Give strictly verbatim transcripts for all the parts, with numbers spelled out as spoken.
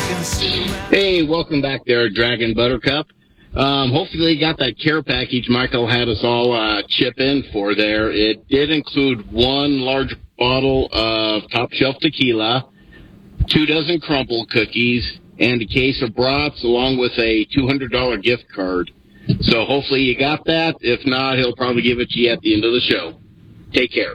Hey, welcome back there, Dragon Buttercup. Um, hopefully you got that care package Michael had us all uh, chip in for there. It did include one large bottle of top shelf tequila, two dozen crumble cookies, and a case of brats, along with a two hundred dollars gift card. So hopefully you got that. If not, he'll probably give it to you at the end of the show. Take care.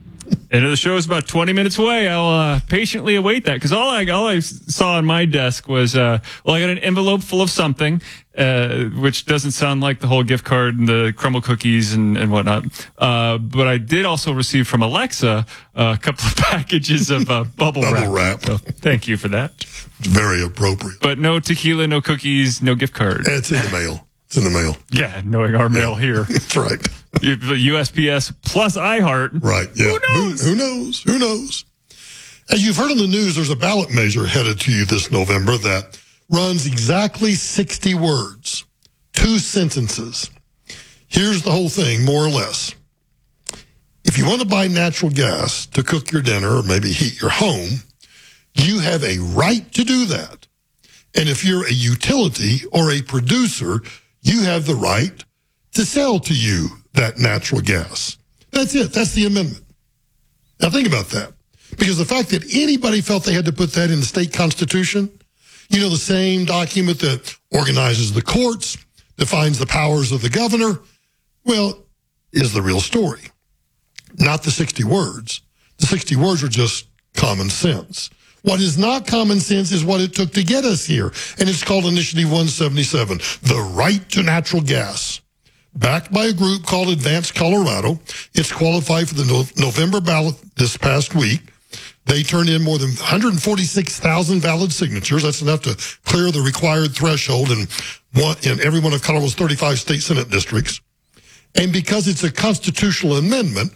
End of the show is about twenty minutes away. I'll uh, patiently await that, because all I all I saw on my desk was uh, well, I got an envelope full of something, uh, which doesn't sound like the whole gift card and the crumble cookies and and whatnot. Uh, but I did also receive from Alexa uh, a couple of packages of uh, bubble, bubble wrap. wrap. So thank you for that. It's very appropriate. But no tequila, no cookies, no gift card. It's in the mail. It's in the mail. Yeah, knowing our mail yeah. here. That's right. U S P S plus iHeart. Right, yeah. Who knows? Who, who knows? Who knows? As you've heard on the news, there's a ballot measure headed to you this November that runs exactly sixty words, two sentences. Here's the whole thing, more or less. If you want to buy natural gas to cook your dinner or maybe heat your home, you have a right to do that. And if you're a utility or a producer, you have the right to sell to you that natural gas. That's it. That's the amendment. Now think about that. Because the fact that anybody felt they had to put that in the state constitution, you know, the same document that organizes the courts, defines the powers of the governor, well, is the real story. Not the sixty words. The sixty words are just common sense. What is not common sense is what it took to get us here. And it's called Initiative one seventy-seven, the right to natural gas. Backed by a group called Advance Colorado. It's qualified for the no- November ballot this past week. They turned in more than one hundred forty-six thousand valid signatures. That's enough to clear the required threshold in, one, in every one of Colorado's thirty-five state Senate districts. And because it's a constitutional amendment,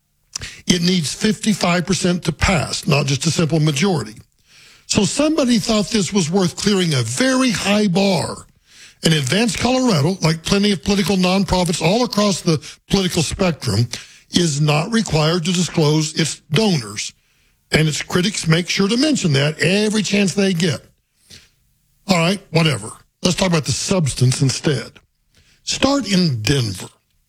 it needs fifty-five percent to pass, not just a simple majority. So somebody thought this was worth clearing a very high bar. And Advance Colorado, like plenty of political nonprofits all across the political spectrum, is not required to disclose its donors. And its critics make sure to mention that every chance they get. All right, whatever. Let's talk about the substance instead. Start in Denver.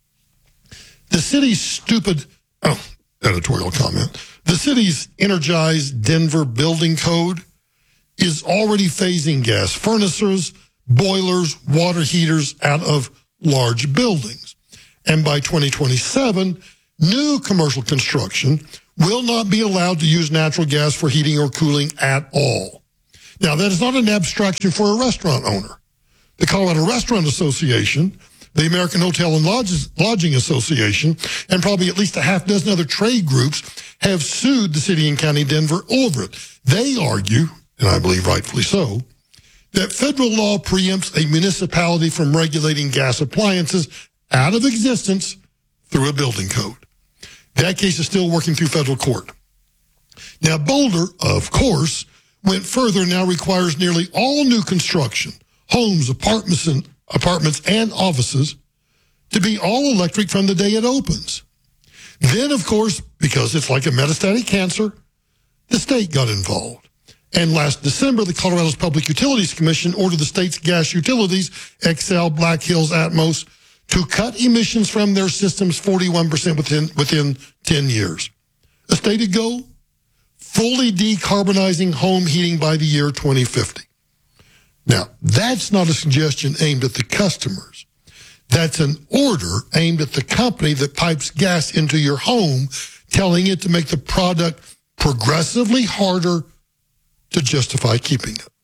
The city's stupid... Oh, editorial comment. The city's energized Denver building code is already phasing gas furnaces, boilers, water heaters out of large buildings. And by twenty twenty-seven, new commercial construction will not be allowed to use natural gas for heating or cooling at all. Now, that is not an abstraction for a restaurant owner. The Colorado Restaurant Association, the American Hotel and Lodges, Lodging Association, and probably at least a half dozen other trade groups have sued the city and county of Denver over it. They argue, and I believe rightfully so, that federal law preempts a municipality from regulating gas appliances out of existence through a building code. That case is still working through federal court. Now, Boulder, of course, went further and now requires nearly all new construction, homes, apartments, and apartments and offices to be all electric from the day it opens. Then, of course, because it's like a metastatic cancer, the state got involved. And last December, the Colorado's Public Utilities Commission ordered the state's gas utilities, Xcel, Black Hills, Atmos, to cut emissions from their systems forty-one percent within, within ten years. A stated goal? Fully decarbonizing home heating by the year twenty fifty. Now, that's not a suggestion aimed at the customers. That's an order aimed at the company that pipes gas into your home, telling it to make the product progressively harder to justify keeping it.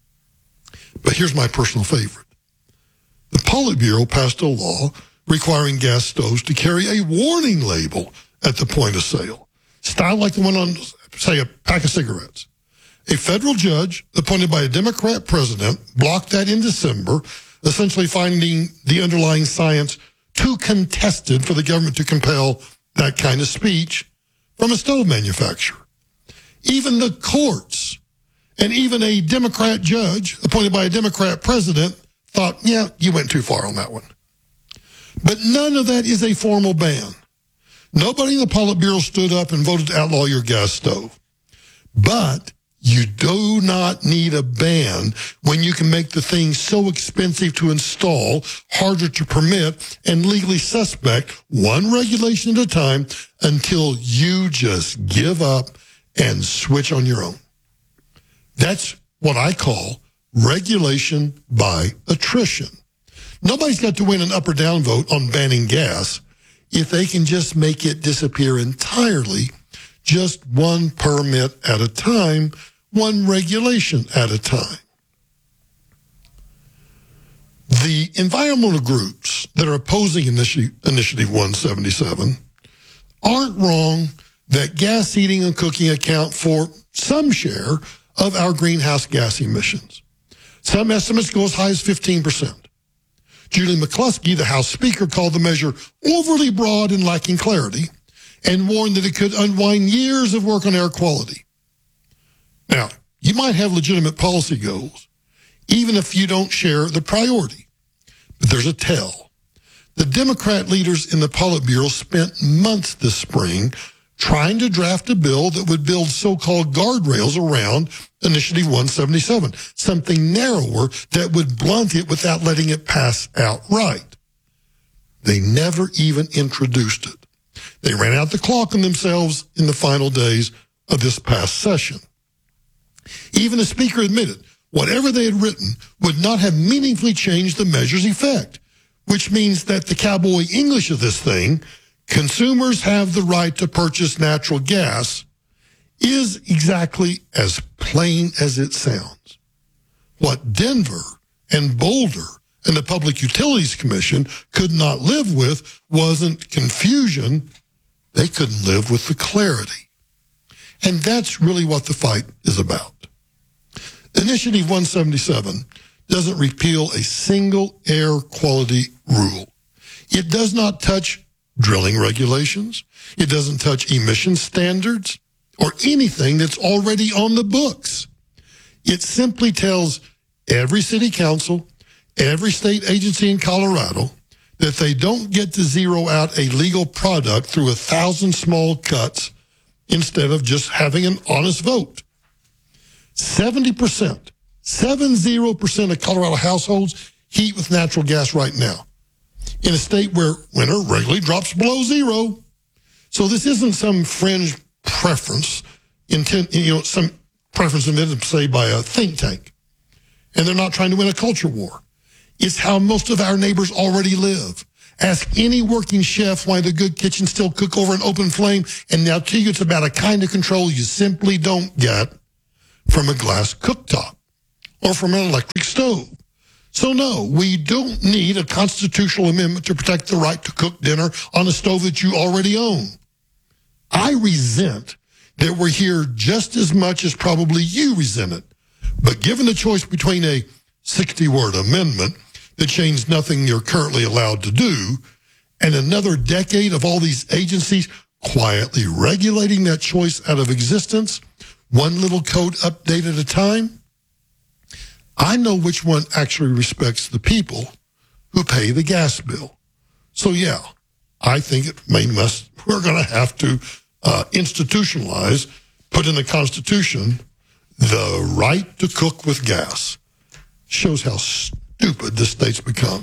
But here's my personal favorite. The Politburo passed a law requiring gas stoves to carry a warning label at the point of sale, styled like the one on, say, a pack of cigarettes. A federal judge appointed by a Democrat president blocked that in December, essentially finding the underlying science too contested for the government to compel that kind of speech from a stove manufacturer. Even the courts and even a Democrat judge appointed by a Democrat president thought, yeah, you went too far on that one. But none of that is a formal ban. Nobody in the Politburo stood up and voted to outlaw your gas stove. But You do not need a ban when you can make the thing so expensive to install, harder to permit, and legally suspect, one regulation at a time, until you just give up and switch on your own. That's what I call regulation by attrition. Nobody's got to win an up or down vote on banning gas if they can just make it disappear entirely, just one permit at a time, one regulation at a time. The environmental groups that are opposing Initiative, Initiative one seventy-seven aren't wrong that gas heating and cooking account for some share of our greenhouse gas emissions. Some estimates go as high as fifteen percent. Julie McCluskey, the House Speaker, called the measure overly broad and lacking clarity and warned that it could unwind years of work on air quality. Now, you might have legitimate policy goals, even if you don't share the priority. But there's a tell. The Democrat leaders in the Politburo spent months this spring trying to draft a bill that would build so-called guardrails around Initiative one seventy-seven, something narrower that would blunt it without letting it pass outright. They never even introduced it. They ran out the clock on themselves in the final days of this past session. Even the Speaker admitted whatever they had written would not have meaningfully changed the measure's effect, which means that the cowboy English of this thing, consumers have the right to purchase natural gas, is exactly as plain as it sounds. What Denver and Boulder and the Public Utilities Commission could not live with wasn't confusion. They couldn't live with the clarity. And that's really what the fight is about. Initiative one seventy-seven doesn't repeal a single air quality rule. It does not touch drilling regulations. It doesn't touch emission standards or anything that's already on the books. It simply tells every city council, every state agency in Colorado that they don't get to zero out a legal product through a thousand small cuts instead of just having an honest vote. seventy percent, seventy percent of Colorado households heat with natural gas right now, in a state where winter regularly drops below zero. So this isn't some fringe preference, intent, you know, some preference invented, say, by a think tank. And they're not trying to win a culture war. It's how most of our neighbors already live. Ask any working chef why the good kitchens still cook over an open flame, and they'll tell you it's about a kind of control you simply don't get from a glass cooktop or from an electric stove. So no, we don't need a constitutional amendment to protect the right to cook dinner on a stove that you already own. I resent that we're here just as much as probably you resent it. But given the choice between a sixty-word amendment that changed nothing you're currently allowed to do and another decade of all these agencies quietly regulating that choice out of existence, one little code update at a time, I know which one actually respects the people who pay the gas bill. So yeah, I think it may must, we're going to have to uh, institutionalize, put in the Constitution, the right to cook with gas. Shows how stupid this state's become.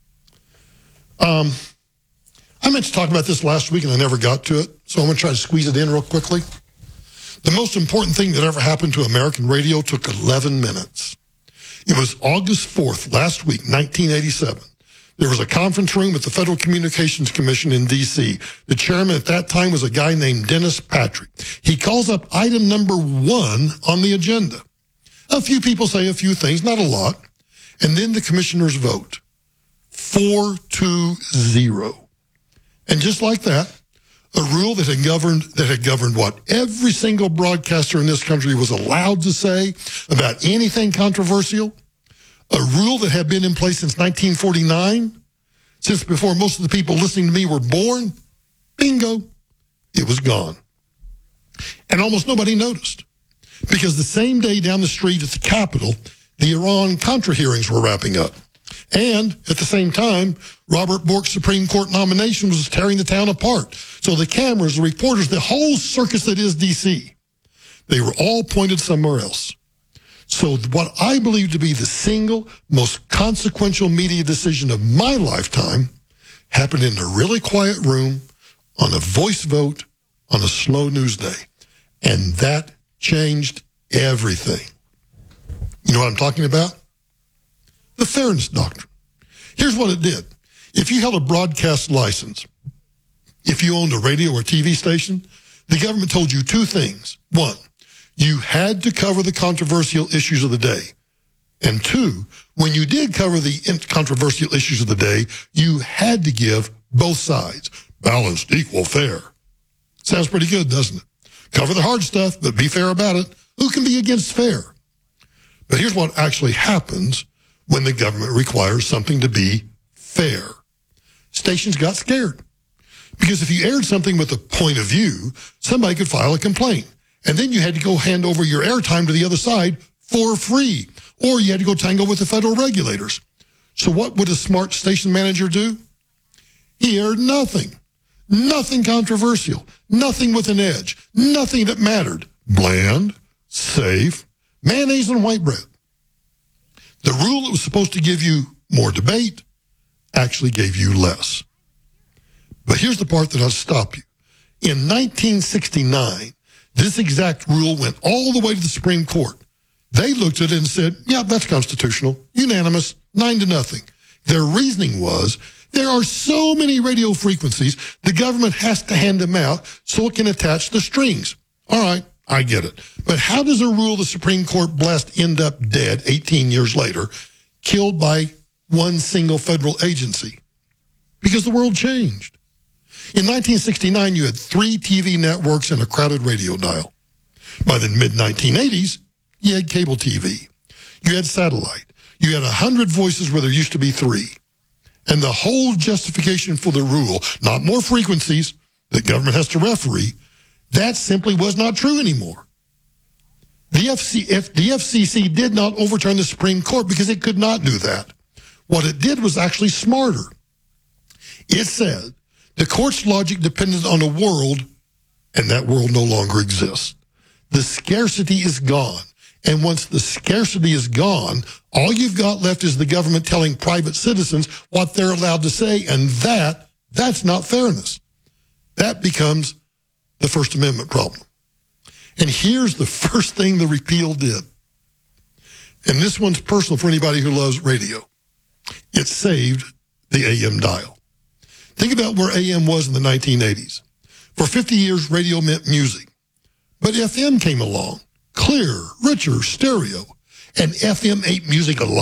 Um, I meant to talk about this last week and I never got to it, so I'm going to try to squeeze it in real quickly. The most important thing that ever happened to American radio took eleven minutes. It was August fourth, last week, nineteen eighty-seven. There was a conference room at the Federal Communications Commission in D C The chairman at that time was a guy named Dennis Patrick. He calls up item number one on the agenda. A few people say a few things, not a lot. And then the commissioners vote. Four to zero. And just like that, a rule that had governed, that had governed what every single broadcaster in this country was allowed to say about anything controversial, a rule that had been in place since nineteen forty-nine, since before most of the people listening to me were born, bingo, it was gone. And almost nobody noticed, because the same day down the street at the Capitol, the Iran-Contra hearings were wrapping up. And at the same time, Robert Bork's Supreme Court nomination was tearing the town apart. So the cameras, the reporters, the whole circus that is D C, They were all pointed somewhere else. So what I believe to be the single most consequential media decision of my lifetime happened in a really quiet room on a voice vote on a slow news day. And that changed everything. You know what I'm talking about? The Fairness Doctrine. Here's what it did. If you held a broadcast license, if you owned a radio or T V station, the government told you two things. One, you had to cover the controversial issues of the day. And two, when you did cover the controversial issues of the day, you had to give both sides. Balanced, equal, fair. Sounds pretty good, doesn't it? Cover the hard stuff, but be fair about it. Who can be against fair? But here's what actually happens when the government requires something to be fair. Stations got scared. Because if you aired something with a point of view, somebody could file a complaint. And then you had to go hand over your airtime to the other side for free. Or you had to go tangle with the federal regulators. So what would a smart station manager do? He aired nothing. Nothing controversial. Nothing with an edge. Nothing that mattered. Bland, safe, mayonnaise and white bread. The rule that was supposed to give you more debate actually gave you less. But here's the part that'll stop you. In nineteen sixty-nine, this exact rule went all the way to the Supreme Court. They looked at it and said, yeah, that's constitutional. Unanimous, nine to nothing. Their reasoning was, there are so many radio frequencies, the government has to hand them out so it can attach the strings. All right, I get it. But how does a rule the Supreme Court blessed end up dead eighteen years later, killed by one single federal agency? Because the world changed. In nineteen sixty-nine, you had three T V networks and a crowded radio dial. By the mid nineteen eighties, you had cable T V. You had satellite. You had one hundred voices where there used to be three. And the whole justification for the rule, not more frequencies that government has to referee, that simply was not true anymore. The, F C, F, the F C C did not overturn the Supreme Court because it could not do that. What it did was actually smarter. It said the court's logic depended on a world, and that world no longer exists. The scarcity is gone. And once the scarcity is gone, all you've got left is the government telling private citizens what they're allowed to say, and that, that's not fairness. That becomes the First Amendment problem. And here's the first thing the repeal did. And this one's personal for anybody who loves radio. It saved the A M dial. Think about where A M was in the nineteen eighties. For fifty years, radio meant music. But F M came along. Clear, richer, stereo. And F M ate music alive.